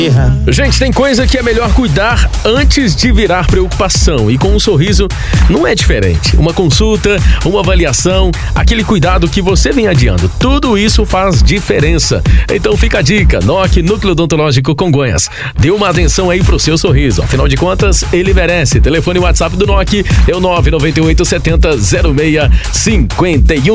Gente, tem coisa que é melhor cuidar antes de virar preocupação. E com um sorriso não é diferente. Uma consulta, uma avaliação, aquele cuidado que você vem adiando. Tudo isso faz diferença. Então fica a dica. NOC, Núcleo Odontológico Congonhas. Dê uma atenção aí pro seu sorriso. Afinal de contas, ele merece. Telefone e WhatsApp do NOC é o 998 70 06 51.